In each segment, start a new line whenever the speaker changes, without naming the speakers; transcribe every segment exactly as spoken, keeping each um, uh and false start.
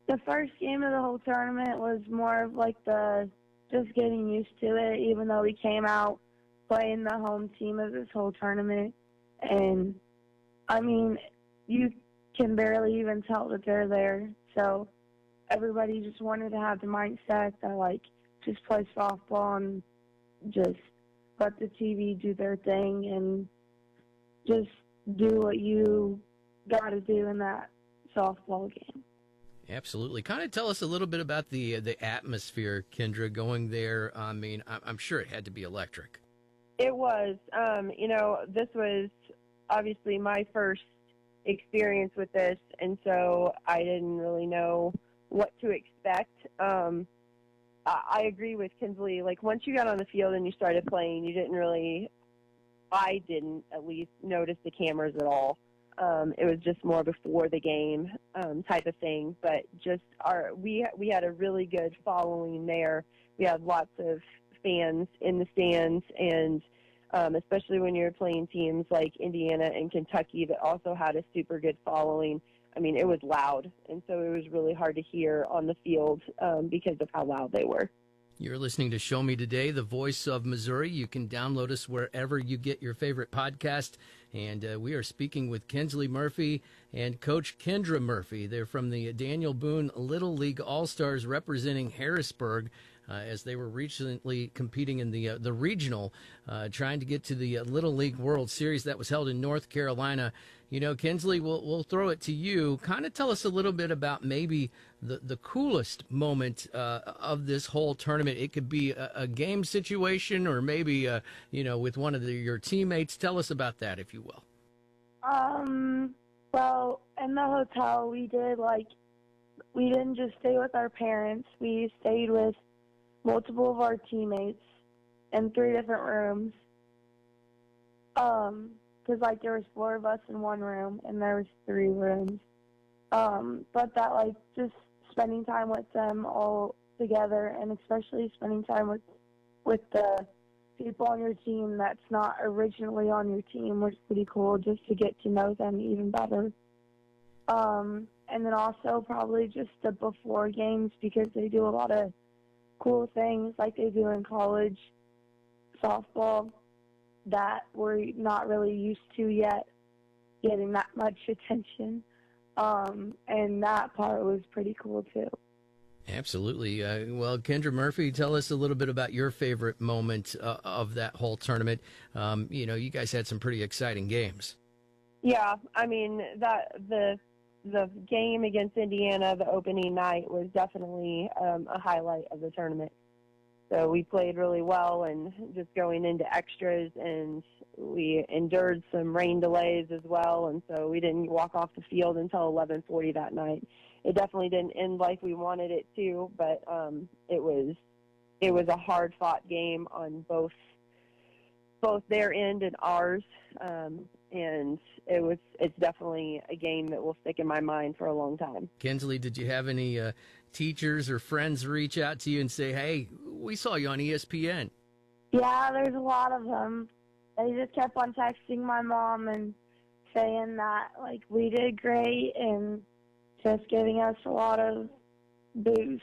The first game of the whole tournament was more of like the just getting used to it, even though we came out playing the home team of this whole tournament. And, I mean, you can barely even tell that they're there. So everybody just wanted to have the mindset that, like, just play softball and just let the T V do their thing and just do what you got to do in that softball game.
Absolutely. Kind of tell us a little bit about the the atmosphere, Kendra, going there. I mean, I'm sure it had to be electric.
It was. Um, you know, this was obviously my first experience with this, and so I didn't really know what to expect. Um, I, I agree with Kinsley. Like, once you got on the field and you started playing, you didn't really, I didn't at least, notice the cameras at all. Um, it was just more before the game um, type of thing. But just our we we had a really good following there. We had lots of fans in the stands, and um, especially when you're playing teams like Indiana and Kentucky that also had a super good following. I mean, it was loud, and so it was really hard to hear on the field um, because of how loud they were.
You're listening to Show Me Today, the voice of Missouri. You can download us wherever you get your favorite podcast. And uh, we are speaking with Kinsley Murphy and Coach Kendra Murphy. They're from the Daniel Boone Little League All-Stars representing Harrisburg uh, as they were recently competing in the uh, the regional, uh, trying to get to the uh, Little League World Series that was held in North Carolina. You know, Kinsley, we'll, we'll throw it to you. Kind of tell us a little bit about maybe the, the coolest moment uh, of this whole tournament. It could be a, a game situation or maybe, uh, you know, with one of the, your teammates. Tell us about that, if you will.
Um, well, in the hotel, we did, like, we didn't just stay with our parents. We stayed with multiple of our teammates in three different rooms. Um, because, like, there was four of us in one room, and there was three rooms. Um, but that, like, just spending time with them all together, and especially spending time with with the people on your team that's not originally on your team was pretty cool, just to get to know them even better. Um, and then also probably just the before games, because they do a lot of cool things like they do in college softball that we're not really used to yet, getting that much attention. Um, and that part was pretty cool too.
Absolutely. Uh, well, Kendra Murphy, tell us a little bit about your favorite moment uh, of that whole tournament. Um, you know, you guys had some pretty exciting games.
Yeah, I mean, that the the game against Indiana, the opening night, was definitely um, a highlight of the tournament. So we played really well, and just going into extras, and we endured some rain delays as well, and so we didn't walk off the field until eleven forty that night. It definitely didn't end like we wanted it to, but um, it was it was a hard-fought game on both both their end and ours, um, and it was it's definitely a game that will stick in my mind for a long time.
Kinsley, did you have any uh, teachers or friends reach out to you and say, hey, we saw you on E S P N?
Yeah, there's a lot of them. They just kept on texting my mom and saying that, like, we did great and just giving us a lot of boost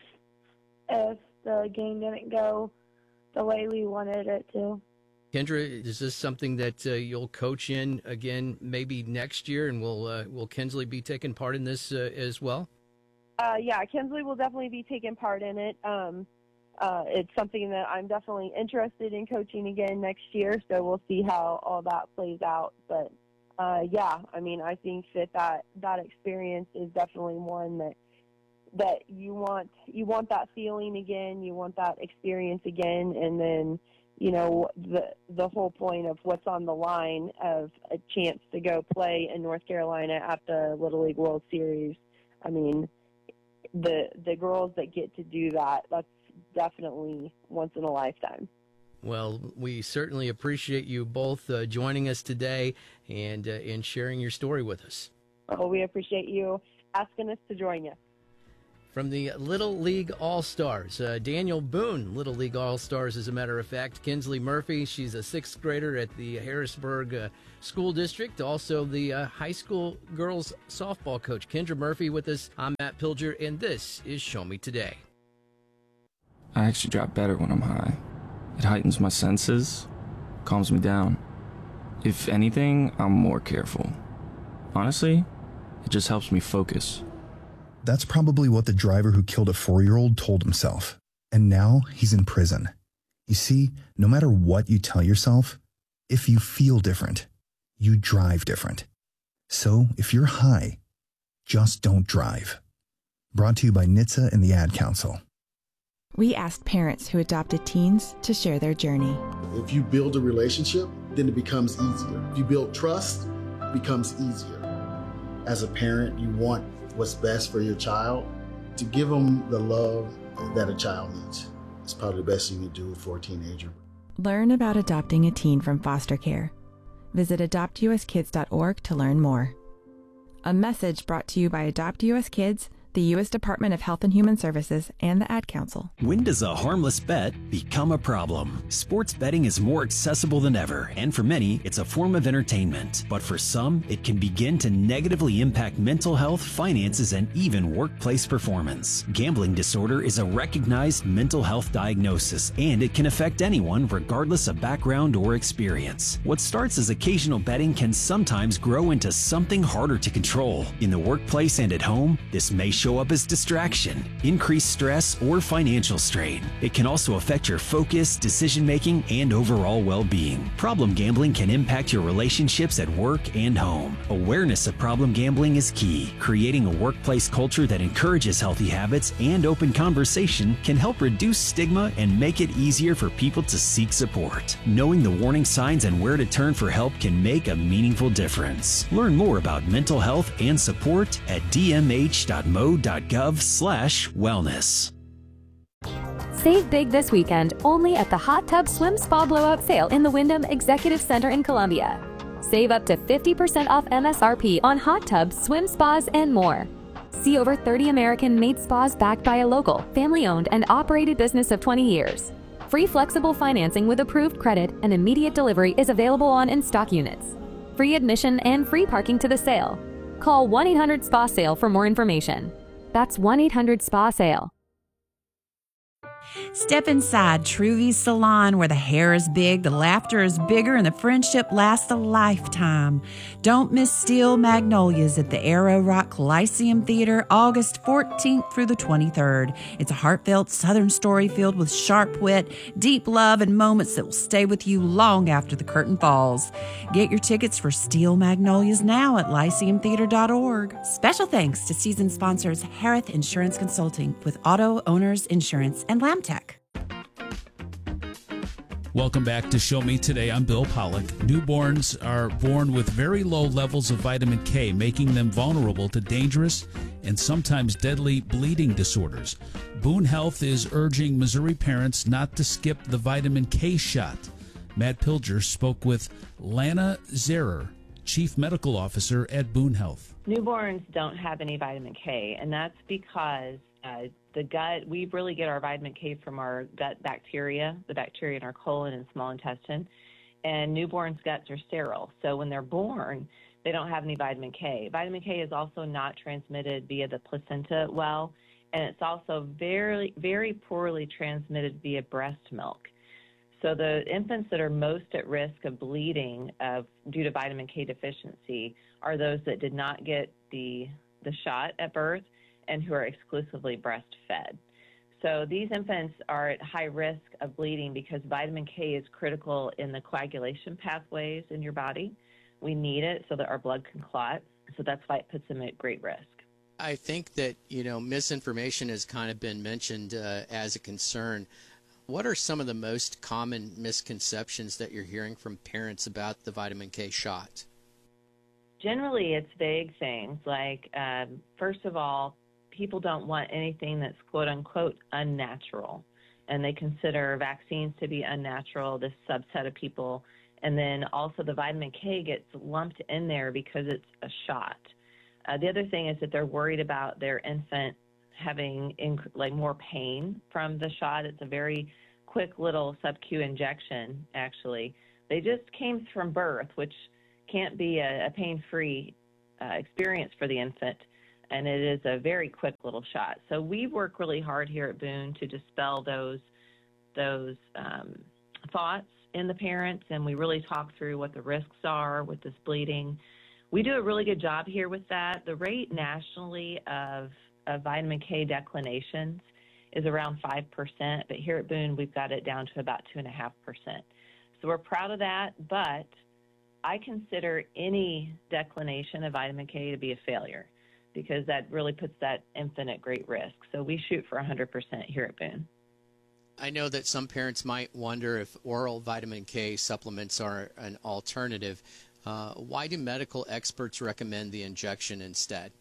if the game didn't go the way we wanted it to.
Kendra, is this something that uh, you'll coach in again maybe next year, and will uh, will Kinsley be taking part in this uh, as well?
Uh, yeah, Kinsley will definitely be taking part in it. Um, uh, it's something that I'm definitely interested in coaching again next year, so we'll see how all that plays out. But, uh, yeah, I mean, I think that, that that experience is definitely one that that you want you want that feeling again, you want that experience again, and then, you know, the the whole point of what's on the line of a chance to go play in North Carolina at the Little League World Series. I mean, the the girls that get to do that, that's definitely once in a lifetime.
Well, we certainly appreciate you both uh, joining us today and uh, and sharing your story with us.
Well, we appreciate you asking us to join you.
from the Little League All-Stars. Uh, Daniel Boone, Little League All-Stars, as a matter of fact. Kinsley Murphy, she's a sixth grader at the Harrisburg uh, School District. Also the uh, high school girls softball coach. Kendra Murphy with us. I'm Matt Pilger, and this is Show Me Today.
I actually drive better when I'm high. It heightens my senses, calms me down. If anything, I'm more careful. Honestly, it just helps me focus.
That's probably what the driver who killed a four-year-old told himself. And now he's in prison. You see, no matter what you tell yourself, if you feel different, you drive different. So if you're high, just don't drive. Brought to you by N H T S A and the Ad Council.
We asked parents who adopted teens to share their journey.
If you build a relationship, then it becomes easier. If you build trust, it becomes easier. As a parent, you want what's best for your child. To give them the love that a child needs. It's probably the best thing you can do for a teenager.
Learn about adopting a teen from foster care. Visit adopt u s kids dot org to learn more. A message brought to you by Adopt U S Kids, the U S Department of Health and Human Services, and the Ad Council.
When does a harmless bet become a problem? Sports betting is more accessible than ever, and for many, it's a form of entertainment. But for some, it can begin to negatively impact mental health, finances, and even workplace performance. Gambling disorder is a recognized mental health diagnosis, and it can affect anyone regardless of background or experience. What starts as occasional betting can sometimes grow into something harder to control. In the workplace and at home, this may show up as distraction, increased stress, or financial strain. It can also affect your focus, decision-making, and overall well-being. Problem gambling can impact your relationships at work and home. Awareness of problem gambling is key. Creating a workplace culture that encourages healthy habits and open conversation can help reduce stigma and make it easier for people to seek support. Knowing the warning signs and where to turn for help can make a meaningful difference. Learn more about mental health and support at d m h dot m o dot gov slash wellness.
Save big this weekend only at the Hot Tub Swim Spa Blowout Sale in the Wyndham Executive Center in Columbia. Save up to fifty percent off M S R P on hot tubs, swim spas, and more. See over thirty American-made spas backed by a local, family-owned, and operated business of twenty years. Free flexible financing with approved credit and immediate delivery is available on in-stock units. Free admission and free parking to the sale. Call one eight hundred spa sale for more information. That's one eight hundred spa sale.
Step inside Truvy's Salon, where the hair is big, the laughter is bigger, and the friendship lasts a lifetime. Don't miss Steel Magnolias at the Arrow Rock Lyceum Theater, August fourteenth through the twenty-third. It's a heartfelt Southern story filled with sharp wit, deep love, and moments that will stay with you long after the curtain falls. Get your tickets for Steel Magnolias now at lyceum theater dot org. Special thanks to season sponsors Harith Insurance Consulting with Auto Owners Insurance and Lamtech.
Welcome back to Show Me Today. I'm Bill Pollock. Newborns are born with very low levels of vitamin K, making them vulnerable to dangerous and sometimes deadly bleeding disorders. Boone Health is urging Missouri parents not to skip the vitamin K shot. Matt Pilger spoke with Lana Zerer, Chief Medical Officer at Boone Health.
Newborns don't have any vitamin K, and that's because uh, the gut, we really get our vitamin K from our gut bacteria, the bacteria in our colon and small intestine, and newborns' guts are sterile. So when they're born, they don't have any vitamin K. Vitamin K is also not transmitted via the placenta well, and it's also very, very poorly transmitted via breast milk. So the infants that are most at risk of bleeding of, due to vitamin K deficiency are those that did not get the, the shot at birth and who are exclusively breastfed. So these infants are at high risk of bleeding because vitamin K is critical in the coagulation pathways in your body. We need it so that our blood can clot. So that's why it puts them at great risk.
I think that, you know, misinformation has kind of been mentioned uh, as a concern. What are some of the most common misconceptions that you're hearing from parents about the vitamin K shot?
Generally, it's vague things like, um, first of all, people don't want anything that's quote-unquote unnatural, and they consider vaccines to be unnatural, this subset of people. And then also the vitamin K gets lumped in there because it's a shot. Uh, the other thing is that they're worried about their infant having inc- like more pain from the shot. It's a very quick little sub-Q injection, actually. They just came from birth, which can't be a, a pain-free uh, experience for the infant, and it is a very quick little shot. So we work really hard here at Boone to dispel those those um, thoughts in the parents, and we really talk through what the risks are with this bleeding. We do a really good job here with that. The rate nationally of, of vitamin K declinations is around five percent, but here at Boone, we've got it down to about two point five percent. So we're proud of that, but I consider any declination of vitamin K to be a failure because that really puts that infant at great risk. So we shoot for one hundred percent here at Boone.
I know that some parents might wonder if oral vitamin K supplements are an alternative. Uh, why do medical experts recommend the injection instead?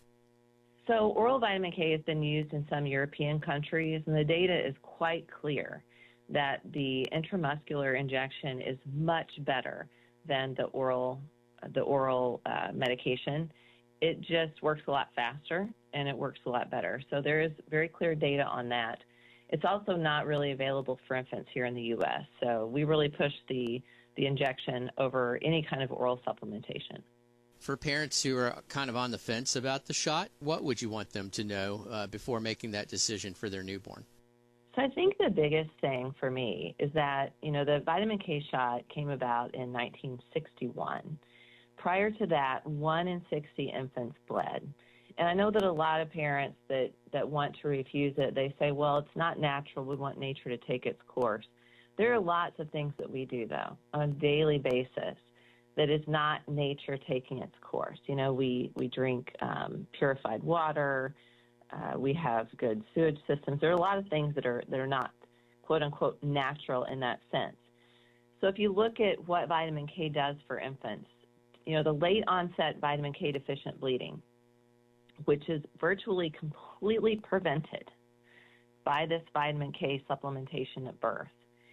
So oral vitamin K has been used in some European countries, and the data is quite clear that the intramuscular injection is much better than the oral, the oral uh, medication. It just works a lot faster, and it works a lot better. So there is very clear data on that. It's also not really available for infants here in the U S, so we really push the, the injection over any kind of oral supplementation.
For parents who are kind of on the fence about the shot, what would you want them to know uh, before making that decision for their newborn?
So I think the biggest thing for me is that, you know, the vitamin K shot came about in nineteen sixty-one. Prior to that, one in sixty infants bled. And I know that a lot of parents that, that want to refuse it, they say, well, it's not natural. We want nature to take its course. There are lots of things that we do, though, on a daily basis that is not nature taking its course. You know, we, we drink um, purified water. Uh, we have good sewage systems. There are a lot of things that are, that are not, quote, unquote, natural in that sense. So if you look at what vitamin K does for infants, you know, the late onset vitamin K deficient bleeding, which is virtually completely prevented by this vitamin K supplementation at birth,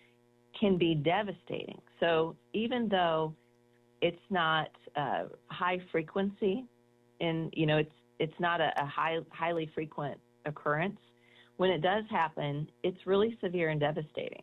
can be devastating. So even though it's not uh, high frequency, and you know it's it's not a, a high highly frequent occurrence, when it does happen, it's really severe and devastating.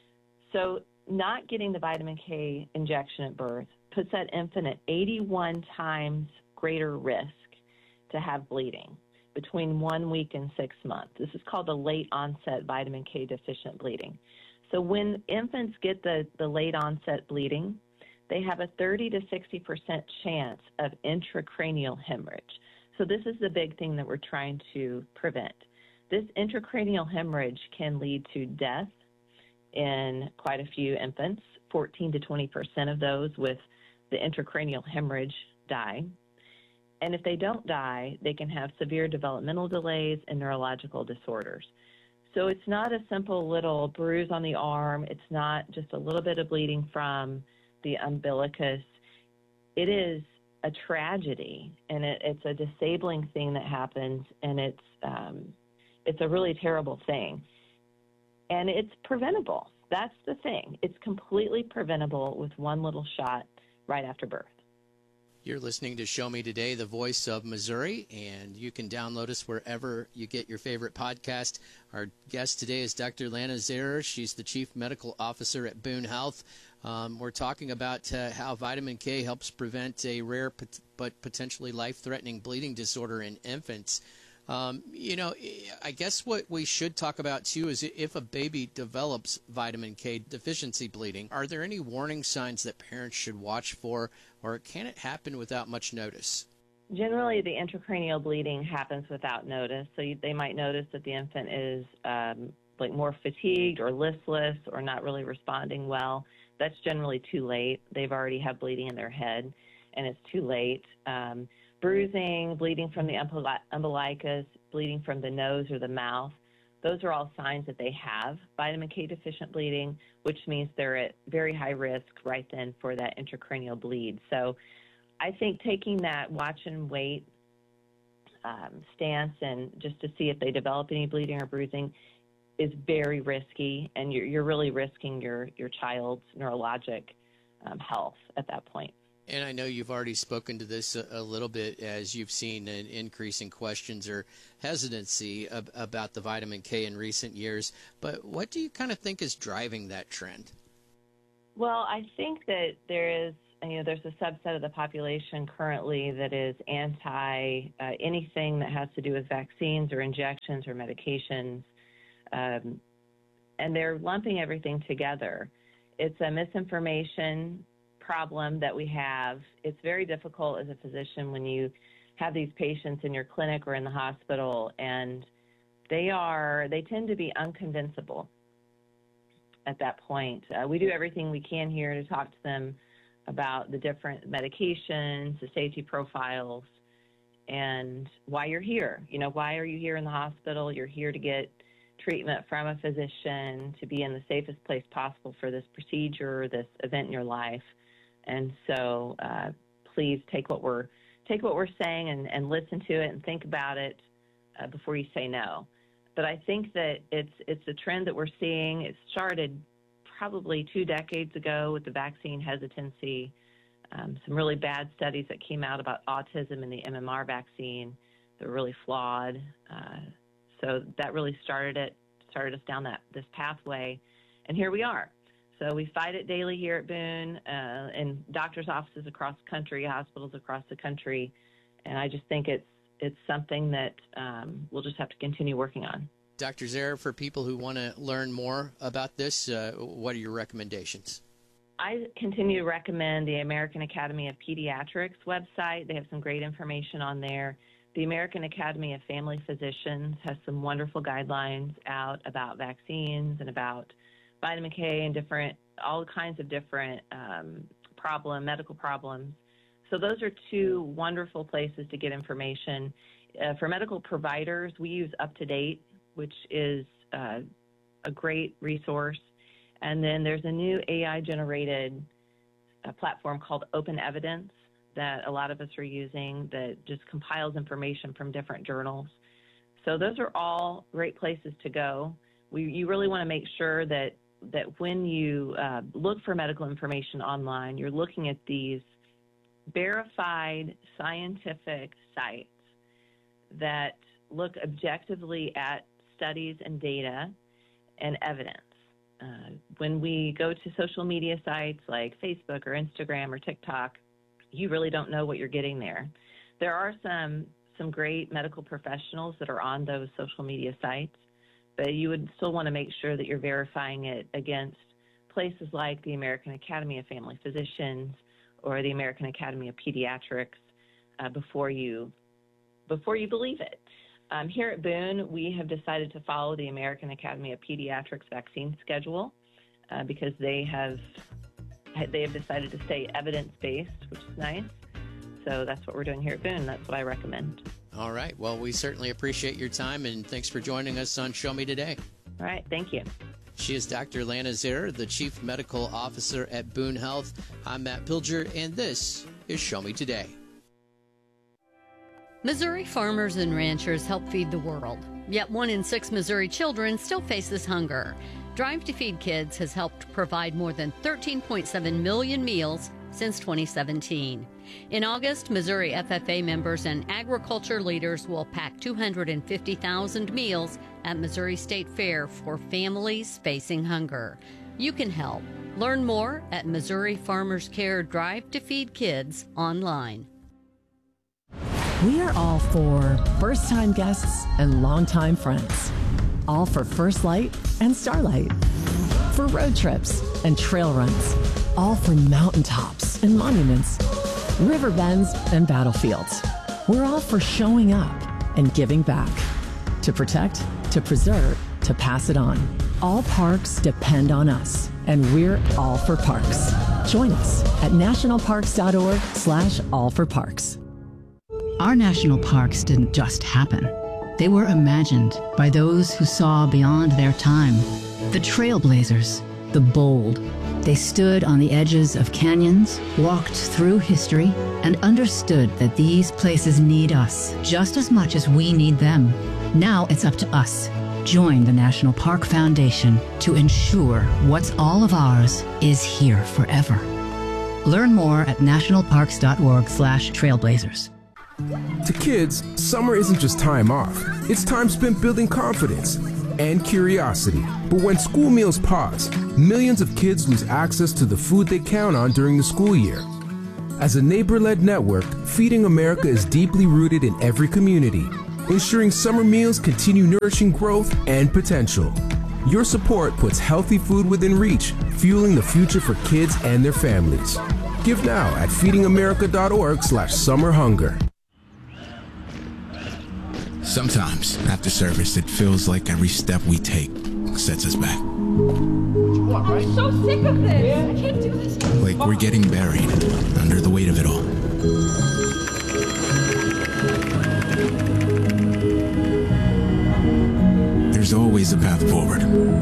So not getting the vitamin K injection at birth puts that infant at eighty-one times greater risk to have bleeding between one week and six months. This is called the late onset vitamin K deficient bleeding. So when infants get the, the late onset bleeding, they have a thirty to sixty percent chance of intracranial hemorrhage. So this is the big thing that we're trying to prevent. This intracranial hemorrhage can lead to death in quite a few infants. fourteen to twenty percent of those with the intracranial hemorrhage die. And if they don't die, they can have severe developmental delays and neurological disorders. So it's not a simple little bruise on the arm. It's not just a little bit of bleeding from the umbilicus. It is a tragedy, and it, it's a disabling thing that happens, and it's um, it's a really terrible thing. And it's preventable. That's the thing. It's completely preventable with one little shot right after birth.
You're listening to Show Me Today, the voice of Missouri, and you can download us wherever you get your favorite podcast. Our guest today is Doctor Lana Zehrer. She's the Chief Medical Officer at Boone Health. Um, we're talking about uh, how vitamin K helps prevent a rare pot- but potentially life-threatening bleeding disorder in infants. Um, you know, I guess what we should talk about, too, is if a baby develops vitamin K deficiency bleeding, are there any warning signs that parents should watch for, or can it happen without much notice?
Generally, the intracranial bleeding happens without notice. So you, they might notice that the infant is um, like more fatigued or listless or not really responding well. That's generally too late. They've already have bleeding in their head, and it's too late. Um, bruising, bleeding from the umbilicus, bleeding from the nose or the mouth, those are all signs that they have vitamin K deficient bleeding, which means they're at very high risk right then for that intracranial bleed. So I think taking that watch and wait um, stance and just to see if they develop any bleeding or bruising is very risky, and you're, you're really risking your, your child's neurologic um, health at that point.
And I know you've already spoken to this a, a little bit as you've seen an increase in questions or hesitancy ab- about the vitamin K in recent years. But what do you kind of think is driving that trend?
Well, I think that there is, you know, there's a subset of the population currently that is anti uh, anything that has to do with vaccines or injections or medications, um, and they're lumping everything together. It's a misinformation problem that we have. It's very difficult as a physician when you have these patients in your clinic or in the hospital, and they are, they tend to be unconvincible at that point. Uh, we do everything we can here to talk to them about the different medications, the safety profiles, and why you're here. You know, why are you here in the hospital? You're here to get treatment from a physician, to be in the safest place possible for this procedure, this event in your life. And so uh, please take what we're take what we're saying and, and listen to it and think about it uh, before you say no. But I think that it's it's a trend that we're seeing. It started probably two decades ago with the vaccine hesitancy, um, some really bad studies that came out about autism and the M M R vaccine that were really flawed. Uh, so that really started it, started us down that this pathway, and here we are. So we fight it daily here at Boone, uh, in doctors' offices across the country, hospitals across the country, and I just think it's it's something that um, we'll just have to continue working on.
Doctor Zehrer, for people who want to learn more about this, uh, what are your recommendations?
I continue to recommend the American Academy of Pediatrics website. They have some great information on there. The American Academy of Family Physicians has some wonderful guidelines out about vaccines and about vitamin K and different, all kinds of different um, problem, medical problems. So those are two wonderful places to get information. Uh, for medical providers, we use UpToDate, which is uh, a great resource. And then there's a new A I-generated uh, platform called Open Evidence that a lot of us are using that just compiles information from different journals. So those are all great places to go. We, you really want to make sure that that when you uh, look for medical information online, you're looking at these verified scientific sites that look objectively at studies and data and evidence. Uh, when we go to social media sites like Facebook or Instagram or TikTok, you really don't know what you're getting there. There are some some great medical professionals that are on those social media sites, but you would still want to make sure that you're verifying it against places like the American Academy of Family Physicians or the American Academy of Pediatrics uh, before you before you believe it. Um, here at Boone, we have decided to follow the American Academy of Pediatrics vaccine schedule uh, because they have they have decided to stay evidence-based, which is nice. So that's what we're doing here at Boone. That's what I recommend.
All right. Well, we certainly appreciate your time, and thanks for joining us on Show Me Today.
All right. Thank you.
She is Doctor Lana Zehrer, the Chief Medical Officer at Boone Health. I'm Matt Pilger, and this is Show Me Today.
Missouri farmers and ranchers help feed the world, yet one in six Missouri children still faces hunger. Drive to Feed Kids has helped provide more than thirteen point seven million meals since twenty seventeen. In August, Missouri F F A members and agriculture leaders will pack two hundred fifty thousand meals at Missouri State Fair for families facing hunger. You can help. Learn more at Missouri Farmers Care Drive to Feed Kids online.
We are all for first-time guests and longtime friends. All for First Light and Starlight. For road trips and trail runs. All for mountaintops and monuments. River bends and battlefields. We're all for showing up and giving back. To protect, to preserve, to pass it on. All parks depend on us, and we're all for parks. Join us at nationalparks.org slash all for parks.
Our national parks didn't just happen. They were imagined by those who saw beyond their time. The trailblazers, the bold. They stood on the edges of canyons, walked through history, and understood that these places need us just as much as we need them. Now it's up to us. Join the National Park Foundation to ensure what's all of ours is here forever. Learn more at nationalparks.org slash trailblazers.
To kids, summer isn't just time off. It's time spent building confidence and curiosity. But when school meals pause, millions of kids lose access to the food they count on during the school year. As a neighbor-led network, Feeding America is deeply rooted in every community, ensuring summer meals continue nourishing growth and potential. Your support puts healthy food within reach, fueling the future for kids and their families. Give now at feedingamerica.org slash summer hunger.
Sometimes, after service, it feels like every step we take sets us back.
I'm so sick of this. I can't do this.
Like we're getting buried under the weight of it all. There's always a path forward.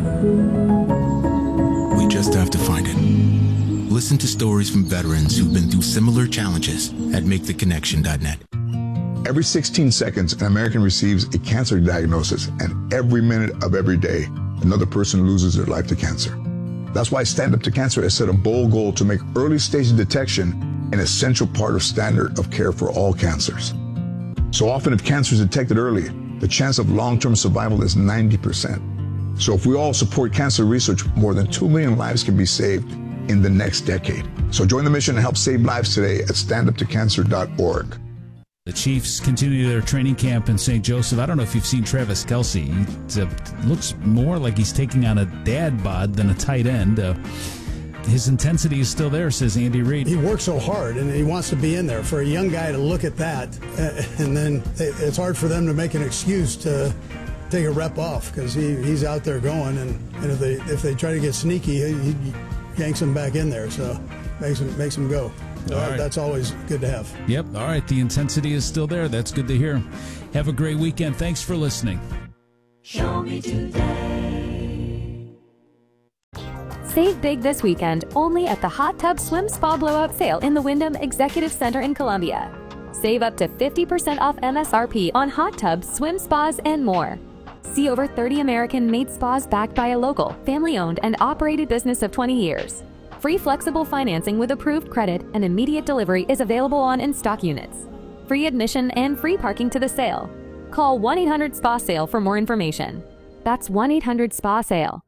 We just have to find it. Listen to stories from veterans who've been through similar challenges at make the connection dot net.
Every sixteen seconds, an American receives a cancer diagnosis, and every minute of every day, another person loses their life to cancer. That's why Stand Up to Cancer has set a bold goal to make early stage detection an essential part of standard of care for all cancers. So often, if cancer is detected early, the chance of long-term survival is ninety percent. So if we all support cancer research, more than two million lives can be saved in the next decade. So join the mission and help save lives today at stand up to cancer dot org.
The Chiefs continue their training camp in Saint Joseph. I don't know if you've seen Travis Kelce. He uh, looks more like he's taking on a dad bod than a tight end. Uh, his intensity is still there, says Andy Reid.
He works so hard, and he wants to be in there. For a young guy to look at that, uh, and then it's hard for them to make an excuse to take a rep off because he, he's out there going, and, and if they if they try to get sneaky, he, he yanks them back in there, so makes them, makes them go. Uh, right. That's always good to have.
Yep. All right. The intensity is still there. That's good to hear. Have a great weekend. Thanks for listening.
Show me today.
Save big this weekend only at the Hot Tub Swim Spa Blowout Sale in the Wyndham Executive Center in Columbia. Save up to fifty percent off M S R P on hot tubs, swim spas, and more. See over thirty American-made spas backed by a local, family-owned, and operated business of twenty years. Free flexible financing with approved credit and immediate delivery is available on in-stock units. Free admission and free parking to the sale. Call one eight hundred S P A SALE for more information. That's one eight hundred S P A SALE.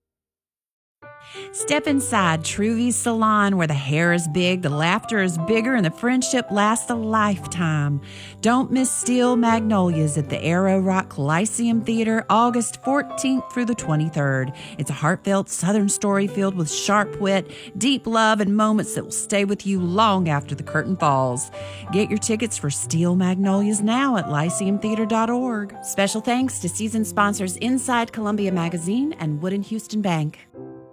Step inside Truvy's Salon, where the hair is big, the laughter is bigger, and the friendship lasts a lifetime. Don't miss Steel Magnolias at the Arrow Rock Lyceum Theater, August fourteenth through the twenty-third. It's a heartfelt Southern story filled with sharp wit, deep love, and moments that will stay with you long after the curtain falls. Get your tickets for Steel Magnolias now at lyceum theater dot org. Special thanks to season sponsors Inside Columbia Magazine and Wood and Houston Bank.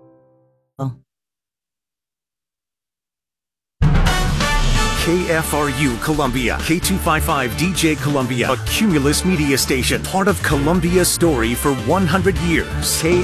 K F R U Columbia, K two fifty-five D J Columbia, a Cumulus media station, part of Columbia's story for one hundred years. K-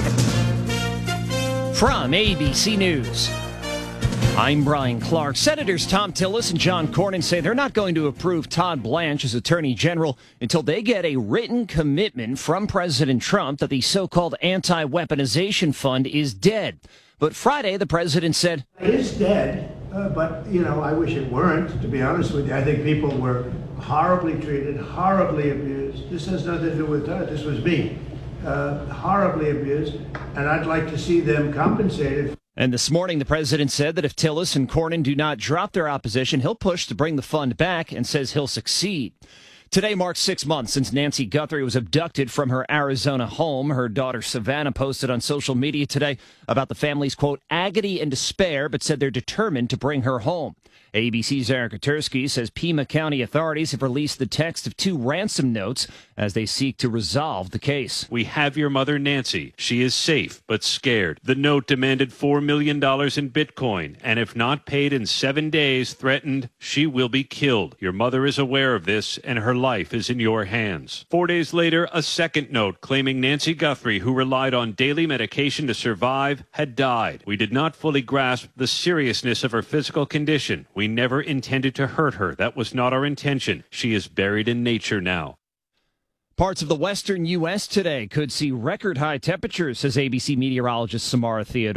From A B C News, I'm Brian Clark. Senators Tom Tillis and John Cornyn say they're not going to approve Todd Blanche as Attorney General until they get a written commitment from President Trump that the so-called anti-weaponization fund is dead. But Friday, the president said,
it is dead, uh, but, you know, I wish it weren't, to be honest with you. I think people were horribly treated, horribly abused. This has nothing to do with Todd. This was me. Uh, horribly abused, and I'd like to see them compensated.
And this morning, the president said that if Tillis and Cornyn do not drop their opposition, he'll push to bring the fund back and says he'll succeed. Today marks six months since Nancy Guthrie was abducted from her Arizona home. Her daughter Savannah posted on social media today about the family's, quote, agony and despair, but said they're determined to bring her home. A B C's Eric Kutersky says Pima County authorities have released the text of two ransom notes as they seek to resolve the case.
We have your mother, Nancy. She is safe, but scared. The note demanded four million dollars in Bitcoin, and if not paid in seven days, threatened she will be killed. Your mother is aware of this, and her life is in your hands. Four days later, a second note claiming Nancy Guthrie, who relied on daily medication to survive, had died. We did not fully grasp the seriousness of her physical condition. We never intended to hurt her. That was not our intention. She is buried in nature now.
Parts of the western U S today could see record high temperatures, says A B C meteorologist Samara Theodore.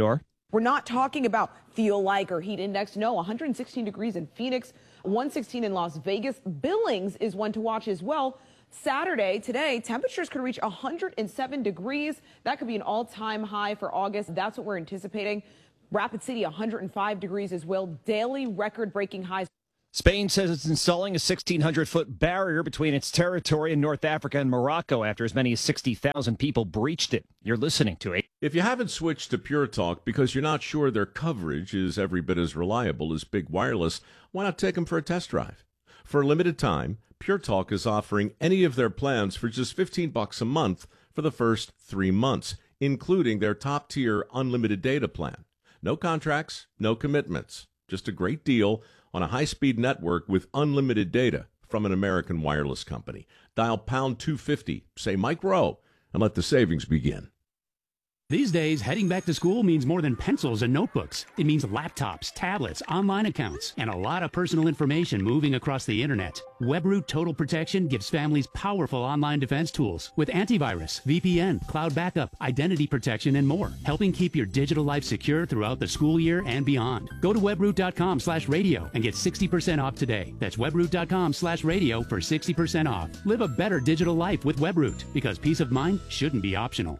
We're not talking about feel like or heat index. No, one hundred sixteen degrees in Phoenix, one sixteen in Las Vegas. Billings is one to watch as well. Saturday, today, temperatures could reach one hundred seven degrees. That could be an all-time high for August. That's what we're anticipating. Rapid City, one hundred five degrees as well. Daily record-breaking highs.
Spain says it's installing a sixteen hundred foot barrier between its territory in North Africa and Morocco after as many as sixty thousand people breached it. You're listening to it.
If you haven't switched to Pure Talk because you're not sure their coverage is every bit as reliable as Big Wireless, why not take them for a test drive? For a limited time, Pure Talk is offering any of their plans for just fifteen bucks a month for the first three months, including their top-tier unlimited data plan. No contracts, no commitments, just a great deal on a high-speed network with unlimited data from an American wireless company. Dial pound two fifty, say Mike Rowe, and let the savings begin.
These days, heading back to school means more than pencils and notebooks. It means laptops, tablets, online accounts, and a lot of personal information moving across the internet. WebRoot Total Protection gives families powerful online defense tools with antivirus, V P N, cloud backup, identity protection, and more, helping keep your digital life secure throughout the school year and beyond. Go to webroot.com slash radio and get sixty percent off today. That's webroot.com slash radio for sixty percent off. Live a better digital life with WebRoot, because peace of mind shouldn't be optional.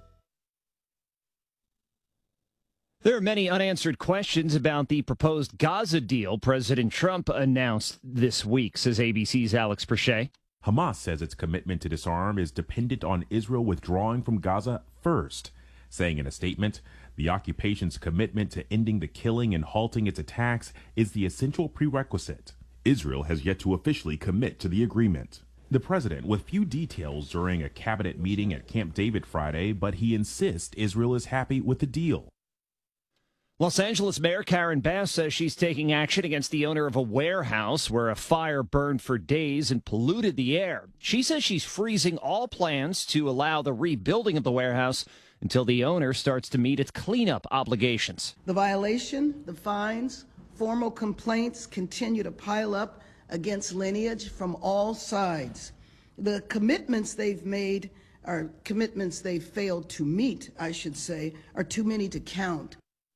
There are many unanswered questions about the proposed Gaza deal President Trump announced this week, says A B C's Alex Perche.
Hamas says its commitment to disarm is dependent on Israel withdrawing from Gaza first, saying in a statement, the occupation's commitment to ending the killing and halting its attacks is the essential prerequisite. Israel has yet to officially commit to the agreement. The president with few details during a cabinet meeting at Camp David Friday, but he insists Israel is happy with the deal.
Los Angeles Mayor Karen Bass says she's taking action against the owner of a warehouse where a fire burned for days and polluted the air. She says she's freezing all plans to allow the rebuilding of the warehouse until the owner starts to meet its cleanup obligations.
The violation, the fines, formal complaints continue to pile up against Lineage from all sides. The commitments they've made, or commitments they've failed to meet, I should say, are too many to count.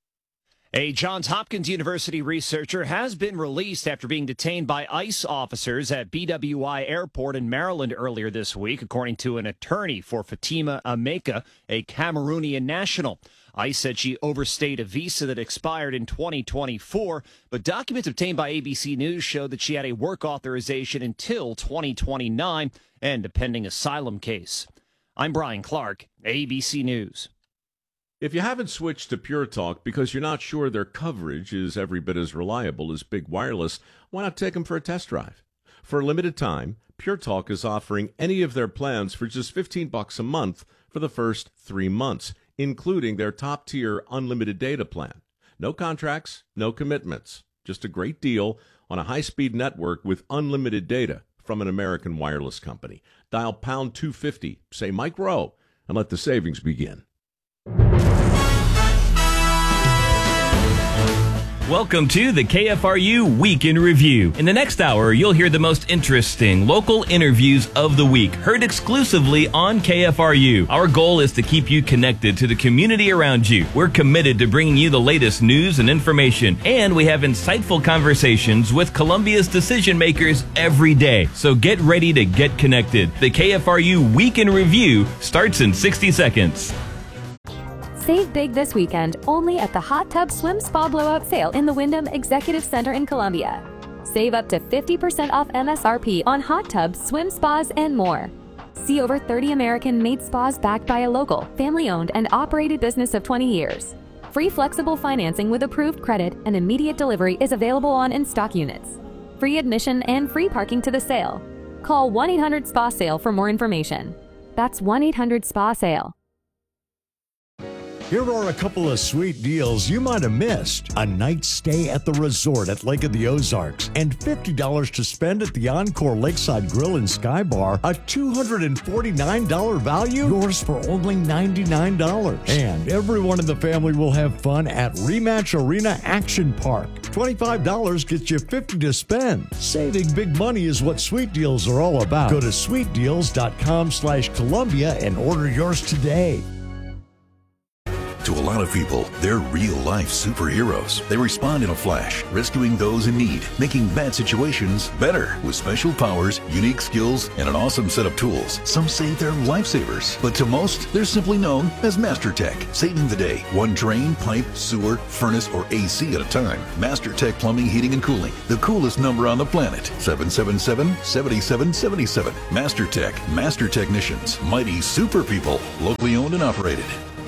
A Johns Hopkins University researcher has been released after being detained by ICE officers at B W I Airport in Maryland earlier this week, according to an attorney for Fatima Ameka, a Cameroonian national. ICE said she overstayed a visa that expired in twenty twenty-four, but documents obtained by A B C News showed that she had a work authorization until twenty twenty-nine and a pending asylum case. I'm Brian Clark, A B C News.
If you haven't switched to Pure Talk because you're not sure their coverage is every bit as reliable as Big Wireless, why not take them for a test drive? For a limited time, Pure Talk is offering any of their plans for just fifteen bucks a month for the first three months, including their top-tier unlimited data plan. No contracts, no commitments, just a great deal on a high-speed network with unlimited data from an American wireless company. Dial pound two fifty, say Mike Rowe, and let the savings begin.
Welcome to the K F R U Week in Review. In the next hour, you'll hear the most interesting local interviews of the week, heard exclusively on K F R U. Our goal is to keep you connected to the community around you. We're committed to bringing you the latest news and information, and we have insightful conversations with Columbia's decision makers every day. So get ready to get connected. The K F R U Week in Review starts in sixty seconds.
Save big this weekend only at the Hot Tub Swim Spa Blowout Sale in the Wyndham Executive Center in Columbia. Save up to fifty percent off M S R P on hot tubs, swim spas, and more. See over thirty American-made spas backed by a local, family-owned, and operated business of twenty years. Free flexible financing with approved credit and immediate delivery is available on in-stock units. Free admission and free parking to the sale. Call one eight hundred S P A SALE for more information. That's one eight hundred S P A SALE.
Here are a couple of sweet deals you might have missed. A night stay at the resort at Lake of the Ozarks and fifty dollars to spend at the Encore Lakeside Grill and Sky Bar. A two hundred forty-nine dollars value, yours for only ninety-nine dollars. And everyone in the family will have fun at Rematch Arena Action Park. twenty-five dollars gets you fifty dollars to spend. Saving big money is what Sweet Deals are all about. Go to sweet deals dot com slash Columbia and order yours today.
To a lot of people, they're real-life superheroes. They respond in a flash, rescuing those in need, making bad situations better with special powers, unique skills, and an awesome set of tools. Some say they're lifesavers, but to most, they're simply known as MasterTech, saving the day, one drain, pipe, sewer, furnace, or A C at a time. MasterTech Plumbing, Heating, and Cooling, the coolest number on the planet. seven seven seven, seven seven seven seven. MasterTech, Master Technicians, mighty super people, locally owned and operated.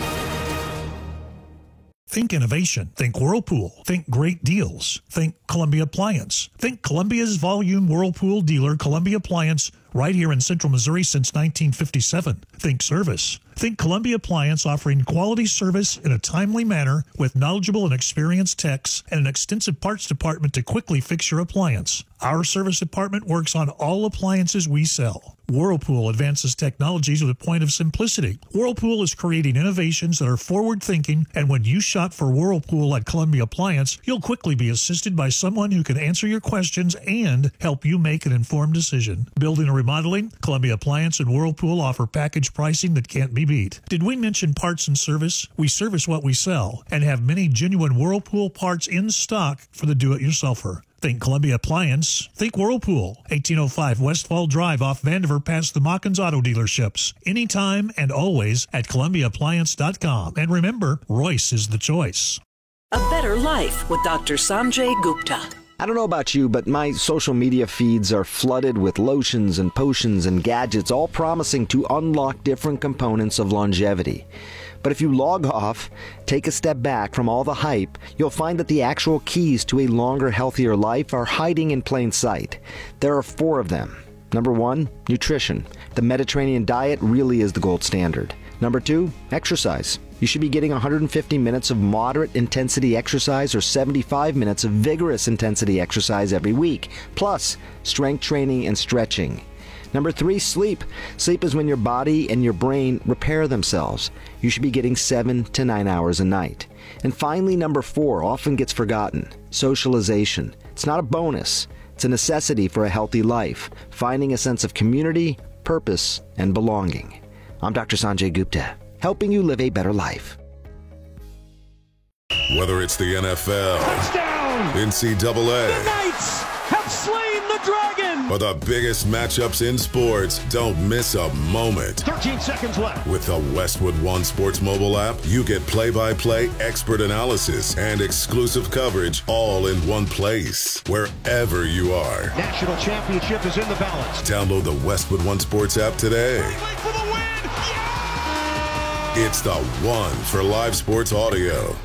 Think innovation. Think Whirlpool. Think great deals. Think Columbia Appliance. Think Columbia's volume Whirlpool dealer, Columbia Appliance, right here in Central Missouri since nineteen fifty-seven. Think service. Think Columbia Appliance, offering quality service in a timely manner with knowledgeable and experienced techs and an extensive parts department to quickly fix your appliance. Our service department works on all appliances we sell. Whirlpool advances technologies with a point of simplicity. Whirlpool is creating innovations that are forward-thinking, and when you shop for Whirlpool at Columbia Appliance, you'll quickly be assisted by someone who can answer your questions and help you make an informed decision. Building or remodeling, Columbia Appliance and Whirlpool offer package pricing that can't be beat. Did we mention parts and service? We service what we sell and have many genuine Whirlpool parts in stock for the do-it-yourselfer. Think Columbia Appliance. Think Whirlpool. eighteen oh five Westfall Drive off Vandiver past the Mockins Auto Dealerships. Anytime and always at Columbia Appliance dot com. And remember, Royce is the choice.
A better life with Doctor Sanjay Gupta.
I don't know about you, but my social media feeds are flooded with lotions and potions and gadgets, all promising to unlock different components of longevity. But if you log off, take a step back from all the hype, you'll find that the actual keys to a longer, healthier life are hiding in plain sight. There are four of them. Number one, nutrition. The Mediterranean diet really is the gold standard. Number two, exercise. You should be getting one hundred fifty minutes of moderate intensity exercise or seventy-five minutes of vigorous intensity exercise every week, plus strength training and stretching. Number three, sleep. Sleep is when your body and your brain repair themselves. You should be getting seven to nine hours a night. And finally, number four, often gets forgotten, socialization. It's not a bonus. It's a necessity for a healthy life, finding a sense of community, purpose, and belonging. I'm Doctor Sanjay Gupta, helping you live a better life.
Whether it's the N F L, touchdown, N C double A,
the Knights have slain the dragon,
or the biggest matchups in sports, don't miss a moment.
thirteen seconds left.
With the Westwood One Sports mobile app, you get play-by-play expert analysis and exclusive coverage all in one place, wherever you are.
National championship is in the balance.
Download the Westwood One Sports app today.
For the win. Yeah!
It's the one for live sports audio.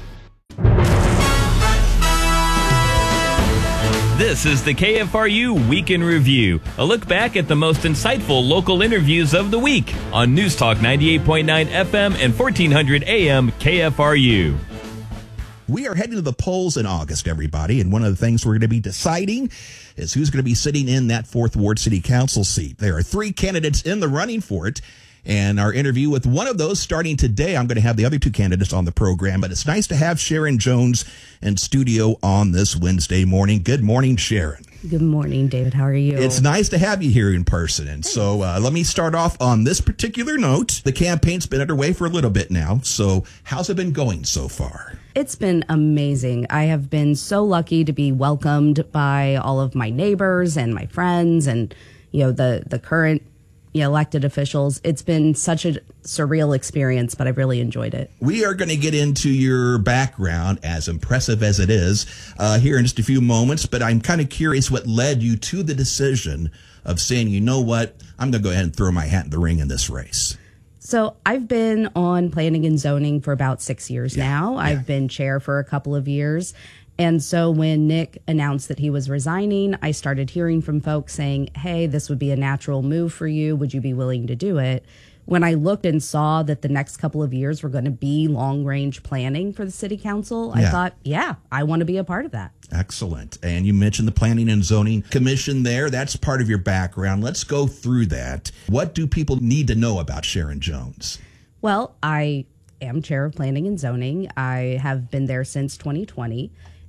This is the K F R U Week in Review, a look back at the most insightful local interviews of the week on News Talk ninety-eight point nine F M and fourteen hundred A M K F R U.
We are heading to the polls in August, everybody, and one of the things we're going to be deciding is who's going to be sitting in that Fourth Ward City Council seat. There are three candidates in the running for it, and our interview with one of those starting today. I'm going to have the other two candidates on the program, but it's nice to have Sharon Jones in studio on this Wednesday morning. Good morning, Sharon.
Good morning, David. How are you?
It's nice to have you here in person. And so uh, let me start off on this particular note. The campaign's been underway for a little bit now. So how's it been going so far?
It's been amazing. I have been so lucky to be welcomed by all of my neighbors and my friends and, you know, the, the current elected officials. It's been such a surreal experience, but I've really enjoyed it.
We are going to get into your background, as impressive as it is, uh, here in just a few moments, but I'm kind of curious what led you to the decision of saying, you know what, I'm going to go ahead and throw my hat in the ring in this race.
So I've been on planning and zoning for about six years yeah. now. Yeah. I've been chair for a couple of years. And so when Nick announced that he was resigning, I started hearing from folks saying, hey, this would be a natural move for you. Would you be willing to do it? When I looked and saw that the next couple of years were going to be long-range planning for the city council, yeah. I thought, yeah, I want to be a part of that.
Excellent. And you mentioned the Planning and Zoning Commission there. That's part of your background. Let's go through that. What do people need to know about Sharon Jones?
Well, I am chair of Planning and Zoning. I have been there since twenty twenty.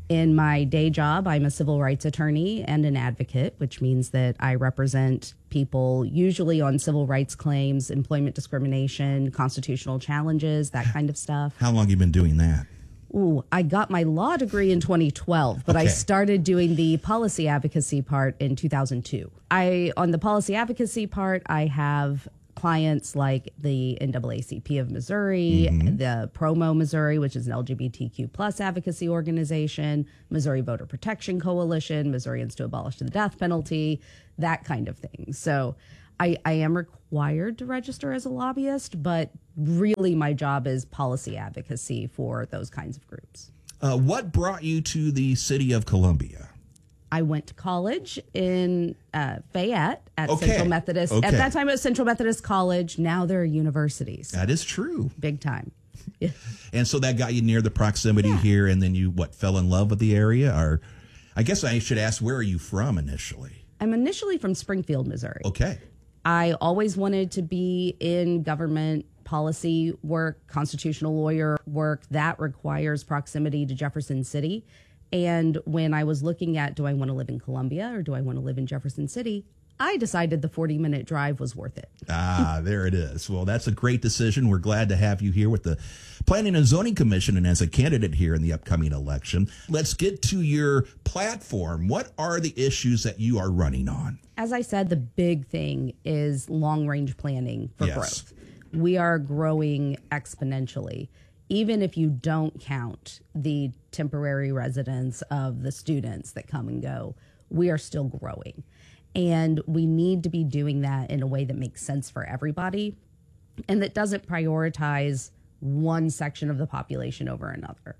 In my day job, I'm a civil rights attorney and an advocate, which means that I represent people usually on civil rights claims, employment discrimination, constitutional challenges, that kind of stuff.
How long have you been doing that?
Ooh, I got my law degree in twenty twelve, but okay. I started doing the policy advocacy part in two thousand two. I, on the policy advocacy part, I have clients like the N double A C P of Missouri, mm-hmm. the Promo Missouri, which is an L G B T Q plus advocacy organization, Missouri Voter Protection Coalition, Missourians to Abolish the Death Penalty, that kind of thing. So I, I am required to register as a lobbyist, but really my job is policy advocacy for those kinds of groups.
Uh, what brought you to the city of Columbia?
I went to college in uh, Fayette at
okay.
Central Methodist.
Okay.
At that time, it was Central Methodist College. Now there are universities.
That is true.
Big time. Yeah.
And so that got you near the proximity yeah. here, and then you, what, fell in love with the area? Or I guess I should ask, where are you from initially?
I'm initially from Springfield, Missouri.
Okay.
I always wanted to be in government policy work, constitutional lawyer work. That requires proximity to Jefferson City. And when I was looking at, do I want to live in Columbia or do I want to live in Jefferson City, I decided the forty-minute drive was worth it.
Ah, there it is. Well, that's a great decision. We're glad to have you here with the Planning and Zoning Commission and as a candidate here in the upcoming election. Let's get to your platform. What are the issues that you are running on?
As I said, the big thing is long-range planning for
yes.
growth. We are growing exponentially. Even if you don't count the temporary residents of the students that come and go, we are still growing. And we need to be doing that in a way that makes sense for everybody and that doesn't prioritize one section of the population over another.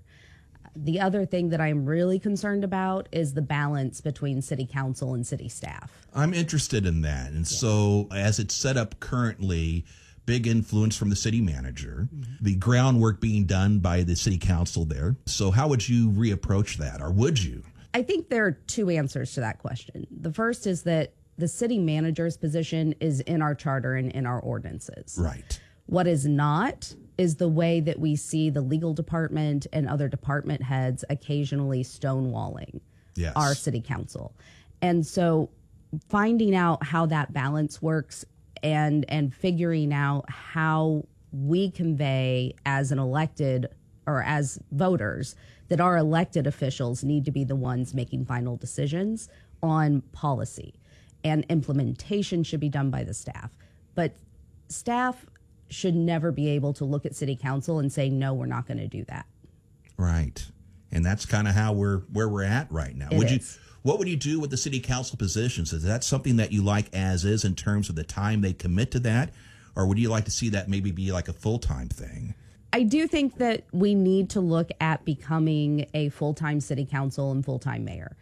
The other thing that I'm really concerned about is the balance between city council and city staff.
I'm interested in that. And yeah. so as it's set up currently, big influence from the city manager, mm-hmm. the groundwork being done by the city council there. So how would you reapproach that, or would you?
I think there are two answers to that question. The first is that the city manager's position is in our charter and in our ordinances.
Right.
What is not is the way that we see the legal department and other department heads occasionally stonewalling
yes.
our city council. And so finding out how that balance works and and figuring out how we convey as an elected or as voters that our elected officials need to be the ones making final decisions on policy, and implementation should be done by the staff. But staff should never be able to look at city council and say, no, we're not going to do that.
Right. And that's kind of how we're where we're at right now.
It
would
is.
you What would you do with the city council positions? Is that something that you like as is in terms of the time they commit to that? Or would you like to see that maybe be like a full-time thing?
I do think that we need to look at becoming a full-time city council and full-time mayor.